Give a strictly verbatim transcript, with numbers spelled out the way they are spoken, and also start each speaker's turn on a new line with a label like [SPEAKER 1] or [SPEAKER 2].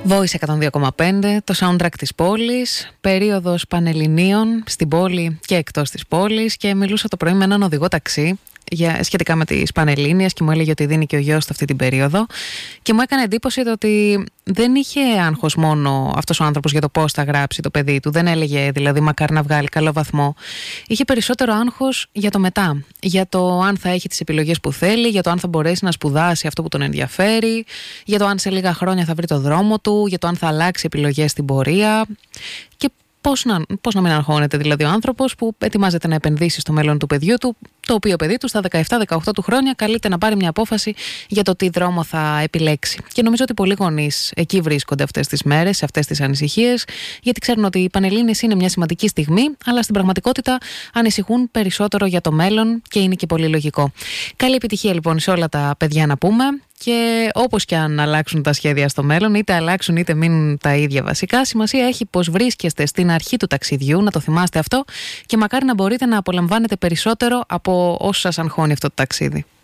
[SPEAKER 1] Voice εκατόν δύο κόμμα πέντε, το soundtrack της πόλης, περίοδος πανελληνίων στην πόλη και εκτός της πόλης, και μιλούσα το πρωί με έναν οδηγό ταξί για, σχετικά με τις Πανελλήνιες, και μου έλεγε ότι δίνει και ο γιος του αυτή την περίοδο, και μου έκανε εντύπωση το ότι δεν είχε άγχος μόνο αυτός ο άνθρωπος για το πώς θα γράψει το παιδί του, δεν έλεγε δηλαδή μακάρι να βγάλει καλό βαθμό. Είχε περισσότερο άγχος για το μετά, για το αν θα έχει τις επιλογές που θέλει, για το αν θα μπορέσει να σπουδάσει αυτό που τον ενδιαφέρει, για το αν σε λίγα χρόνια θα βρει το δρόμο του, για το αν θα αλλάξει επιλογές στην πορεία. Και Πώς να, πώς να μην αγχώνεται δηλαδή ο άνθρωπος που ετοιμάζεται να επενδύσει στο μέλλον του παιδιού του, το οποίο παιδί του στα δεκαεπτά δεκαοκτώ του χρόνια καλείται να πάρει μια απόφαση για το τι δρόμο θα επιλέξει. Και νομίζω ότι πολλοί γονείς εκεί βρίσκονται αυτές τις μέρες, σε αυτές τις ανησυχίες, γιατί ξέρουν ότι οι Πανελλήνιες είναι μια σημαντική στιγμή, αλλά στην πραγματικότητα ανησυχούν περισσότερο για το μέλλον, και είναι και πολύ λογικό. Καλή επιτυχία λοιπόν σε όλα τα παιδιά να πούμε. Και όπως και αν αλλάξουν τα σχέδια στο μέλλον, είτε αλλάξουν είτε μείνουν τα ίδια βασικά, σημασία έχει πως βρίσκεστε στην αρχή του ταξιδιού, να το θυμάστε αυτό, και μακάρι να μπορείτε να απολαμβάνετε περισσότερο από όσο σας αγχώνει αυτό το ταξίδι.